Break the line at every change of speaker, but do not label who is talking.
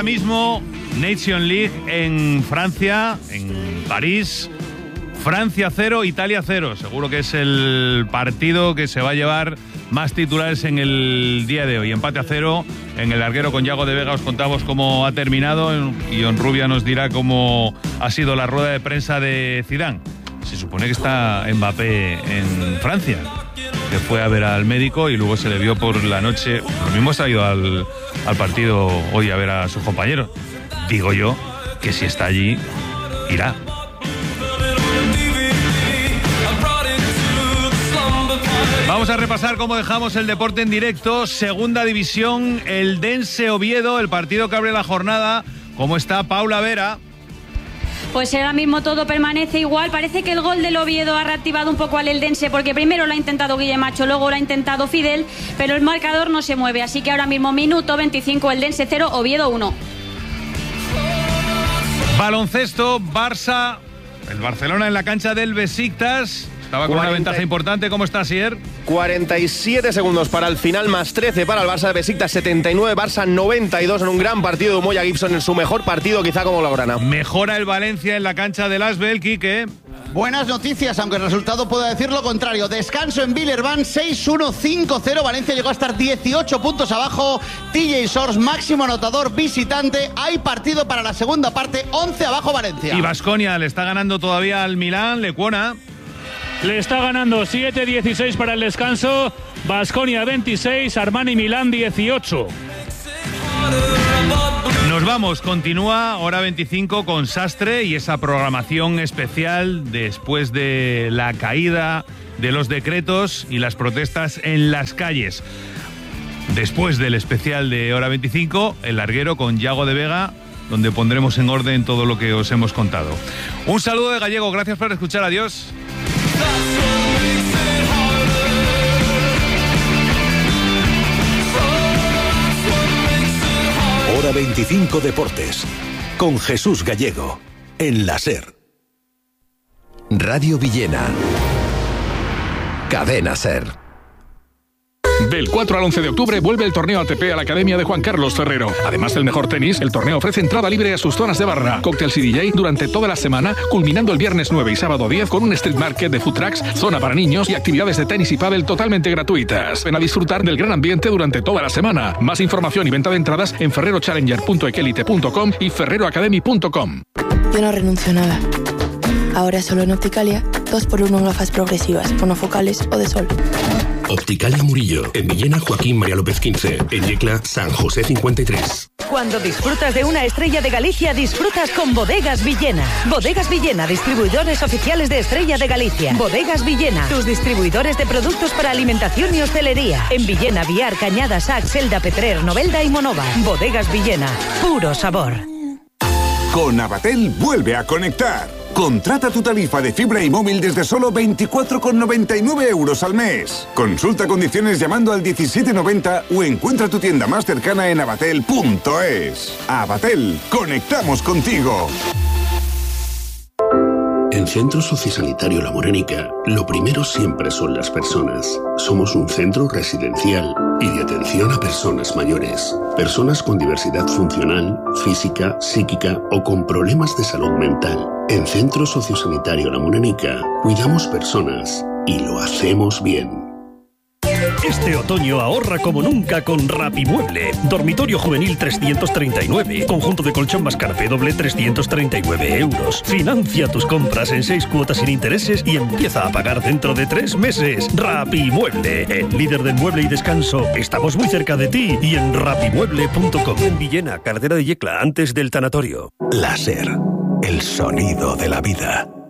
ahora mismo Nation League en Francia, en París. Francia 0, Italia 0. Seguro que es el partido que se va a llevar más titulares en el día de hoy. Empate a 0 en el larguero con Yago de Vega. Os contamos cómo ha terminado y Onrubia nos dirá cómo ha sido la rueda de prensa de Zidane. Se supone que está Mbappé en Francia, que fue a ver al médico y luego se le vio por la noche. Lo mismo se ha ido al partido hoy a ver a sus compañeros. Digo yo que si está allí, irá. Vamos a repasar cómo dejamos el deporte en directo. Segunda división, el Dense Oviedo, el partido que abre la jornada. ¿Cómo está Paula Vera?
Pues ahora mismo todo permanece igual. Parece que el gol del Oviedo ha reactivado un poco al Eldense, porque primero lo ha intentado Guillemacho, luego lo ha intentado Fidel, pero el marcador no se mueve. Así que ahora mismo minuto 25, Eldense 0, Oviedo 1.
Baloncesto, Barça, el Barcelona en la cancha del Besiktas. Estaba con una ventaja importante. ¿Cómo está, Sier?
47 segundos para el final, más 13 para el Barça de Besiktas, 79, Barça 92 en un gran partido de Umoja Gibson, en su mejor partido quizá como blaugrana.
Mejora el Valencia en la cancha del Asbel, Quique.
Buenas noticias, aunque el resultado pueda decir lo contrario. Descanso en Villeurbanne, 6-1, 5-0. Valencia llegó a estar 18 puntos abajo. TJ Shorts, máximo anotador visitante. Hay partido para la segunda parte, 11 abajo Valencia.
Y Baskonia le está ganando todavía al Milán, Lecuona.
Le está ganando 7-16 para el descanso. Baskonia 26, Armani Milán 18.
Nos vamos, continúa hora 25 con Sastre y esa programación especial después de la caída de los decretos y las protestas en las calles. Después del especial de hora 25, el larguero con Yago de Vega, donde pondremos en orden todo lo que os hemos contado. Un saludo de Gallego, gracias por escuchar, adiós.
Hora 25 Deportes, con Jesús Gallego, en la SER. Radio Villena. Cadena SER.
Del 4 al 11 de octubre vuelve el torneo ATP a la Academia de Juan Carlos Ferrero. Además del mejor tenis, el torneo ofrece entrada libre a sus zonas de barra, cócteles y DJ durante toda la semana, culminando el viernes 9 y sábado 10 con un street market de food trucks, zona para niños y actividades de tenis y pádel totalmente gratuitas. Ven a disfrutar del gran ambiente durante toda la semana. Más información y venta de entradas en ferrerochallenger.ekelite.com y ferreroacademy.com.
Yo no renuncio a nada. Ahora solo en Opticalia, 2x1 en gafas progresivas, monofocales o de sol.
Opticalia Murillo, en Villena Joaquín María López 15, en Yecla San José 53.
Cuando disfrutas de una estrella de Galicia, disfrutas con Bodegas Villena. Bodegas Villena, distribuidores oficiales de Estrella de Galicia. Bodegas Villena, tus distribuidores de productos para alimentación y hostelería. En Villena, Viar, Cañada, Sac, Selda, Petrer, Novelda y Monova. Bodegas Villena, puro sabor.
Con Avatel vuelve a conectar. Contrata tu tarifa de fibra y móvil desde solo 24,99 € al mes. Consulta condiciones llamando al 1790 o encuentra tu tienda más cercana en avatel.es. Avatel, conectamos contigo.
En Centro Sociosanitario La Morenica, lo primero siempre son las personas. Somos un centro residencial y de atención a personas mayores. Personas con diversidad funcional, física, psíquica o con problemas de salud mental. En Centro Sociosanitario La Morenica, cuidamos personas y lo hacemos bien.
Este otoño ahorra como nunca con Rapimueble. Dormitorio juvenil 339. Conjunto de colchón más canapé doble 339 €. Financia tus compras en 6 cuotas sin intereses y empieza a pagar dentro de 3 meses. Rapimueble, el líder del mueble y descanso. Estamos muy cerca de ti y en rapimueble.com. En Villena, carretera de Yecla, antes del tanatorio.
La SER, el sonido de la vida.